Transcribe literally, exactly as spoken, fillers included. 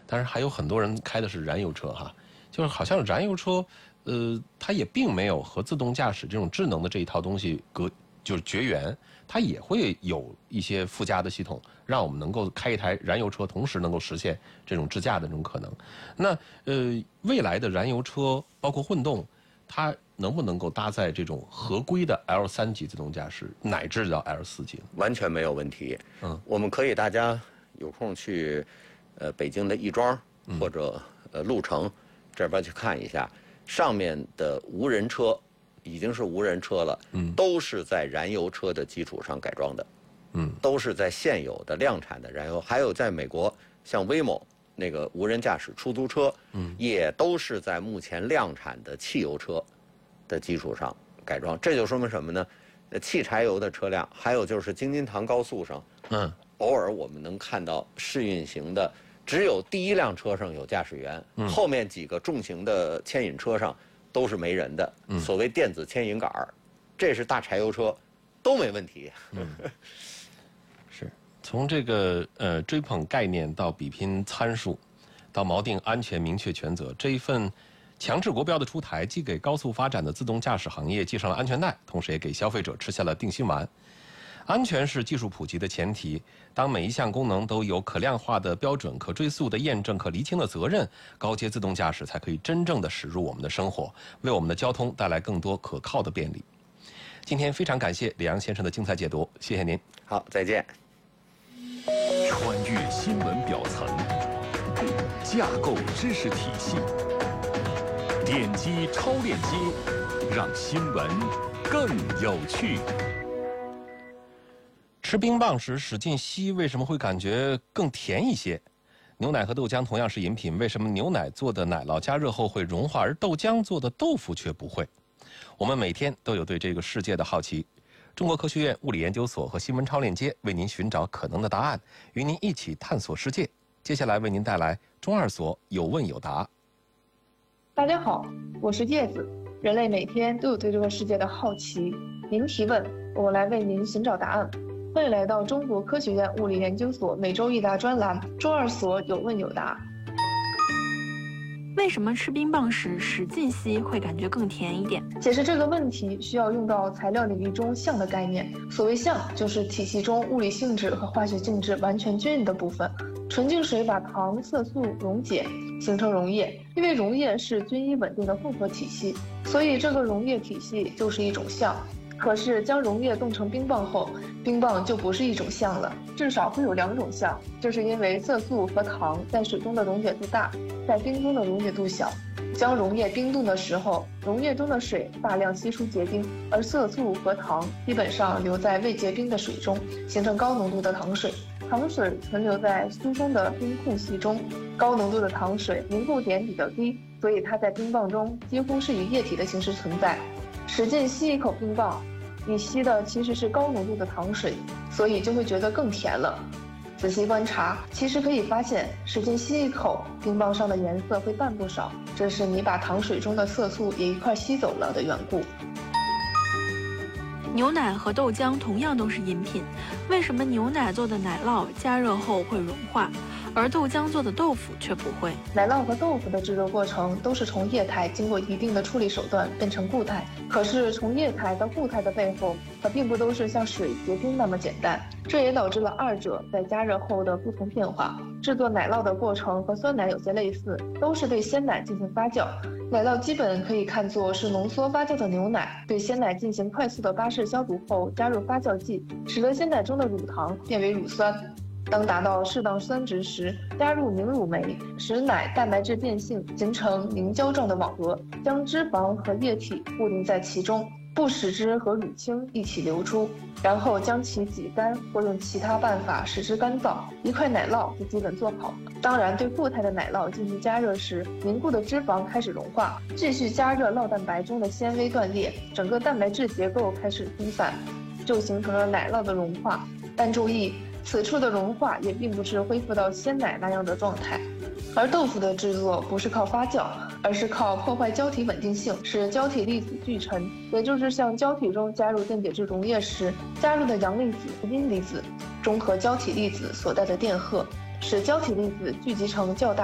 但是还有很多人开的是燃油车哈，就是好像燃油车，呃，它也并没有和自动驾驶这种智能的这一套东西隔就是绝缘，它也会有一些附加的系统，让我们能够开一台燃油车，同时能够实现这种自驾的这种可能。那呃，未来的燃油车包括混动，它能不能够搭载这种合规的 L 三级自动驾驶，乃至到 L 四级？ 完全没有问题。嗯，我们可以大家有空去，呃，北京的亦庄或者呃鹿城这边去看一下，上面的无人车已经是无人车了，嗯，都是在燃油车的基础上改装的，嗯，都是在现有的量产的燃油，还有在美国像 Waymo 那个无人驾驶出租车，嗯，也都是在目前量产的汽油车的基础上改装。这就说明什么呢？汽柴油的车辆，还有就是京津唐高速上，嗯，偶尔我们能看到试运行的，只有第一辆车上有驾驶员，嗯，后面几个重型的牵引车上都是没人的，嗯，所谓电子牵引杆儿，这是大柴油车，都没问题。嗯， 是从这个呃追捧概念到比拼参数，到锚定安全明确权责，这一份强制国标的出台，既给高速发展的自动驾驶行业系上了安全带，同时也给消费者吃下了定心丸。安全是技术普及的前提，当每一项功能都有可量化的标准、可追溯的验证、可厘清的责任，高阶自动驾驶才可以真正的驶入我们的生活，为我们的交通带来更多可靠的便利。今天非常感谢李阳先生的精彩解读，谢谢您。 好，再见。 穿越新闻表层，架构知识体系，点击超链接，让新闻更有趣。 吃冰棒时使劲吸，为什么会感觉更甜一些？牛奶和豆浆同样是饮品，为什么牛奶做的奶酪加热后会融化，而豆浆做的豆腐却不会？我们每天都有对这个世界的好奇。中国科学院物理研究所和新闻超链接为您寻找可能的答案，与您一起探索世界。接下来为您带来中二所有问有答。 大家好，我是叶子。人类每天都有对这个世界的好奇，您提问，我来为您寻找答案。欢迎来到中国科学院物理研究所每周一答专栏中二所有问有答。 为什么吃冰棒时使劲吸会感觉更甜一点？ 解释这个问题需要用到材料领域中相的概念。所谓相，就是体系中物理性质和化学性质完全均匀的部分。纯净水把糖、色素溶解，形成溶液。因为溶液是均一稳定的混合体系，所以这个溶液体系就是一种相。可是将溶液冻成冰棒后，冰棒就不是一种相了，至少会有两种相。这是因为色素和糖在水中的溶解度大，在冰中的溶解度小。将溶液冰冻的时候，溶液中的水大量析出结冰，而色素和糖基本上留在未结冰的水中，形成高浓度的糖水。糖水存留在疏松的冰空隙中，高浓度的糖水凝固点比较低，所以它在冰棒中几乎是以液体的形式存在。使劲吸一口冰棒，你吸的其实是高浓度的糖水，所以就会觉得更甜了。仔细观察，其实可以发现，使劲吸一口，冰棒上的颜色会淡不少，这是你把糖水中的色素也一块吸走了的缘故。 牛奶和豆浆同样都是饮品，为什么牛奶做的奶酪加热后会融化，而豆浆做的豆腐却不会？ 奶酪和豆腐的制作过程都是从液态经过一定的处理手段变成固态，可是从液态到固态的背后，它并不都是像水结冰那么简单，这也导致了二者在加热后的不同变化。制作奶酪的过程和酸奶有些类似，都是对鲜奶进行发酵。奶酪基本可以看作是浓缩发酵的牛奶，对鲜奶进行快速的巴氏消毒后，加入发酵剂，使得鲜奶中的乳糖变为乳酸。当达到适当酸值时，加入凝乳酶，使奶蛋白质变性，形成凝胶状的网格，将脂肪和液体固定在其中，不使之和乳清一起流出，然后将其挤干或用其他办法使之干燥，一块奶酪就基本做好了。当然，对固态的奶酪进行加热时，凝固的脂肪开始融化，继续加热酪蛋白中的纤维断裂，整个蛋白质结构开始分散，就形成了奶酪的融化。但注意，此处的融化也并不是恢复到鲜奶那样的状态。而豆腐的制作不是靠发酵，而是靠破坏胶体稳定性，使胶体粒子聚沉，也就是像胶体中加入电解质溶液时加入的阳离子和阴离子中和胶体粒子所带的电荷，使胶体粒子聚集成较大